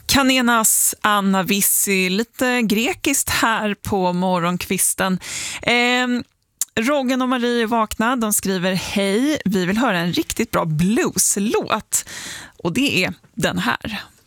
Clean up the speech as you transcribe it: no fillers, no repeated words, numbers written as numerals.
Kanenas Anna Vissi, lite grekiskt här på morgonkvisten. Roggen och Marie är vakna, de skriver hej, vi vill höra en riktigt bra blueslåt och det är den här.